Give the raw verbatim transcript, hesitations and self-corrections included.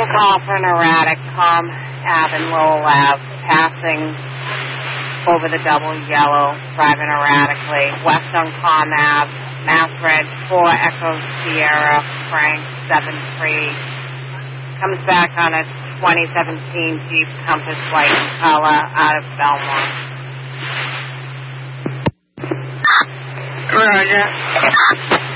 Golf and erratic, Palm Ave and Lowell Ave, passing over the double yellow, driving erratically. West on Palm Ave, Mass Red, four Echo Sierra, Frank, seven three. Comes back on a twenty seventeen Jeep Compass white in color out of Belmont. Roger.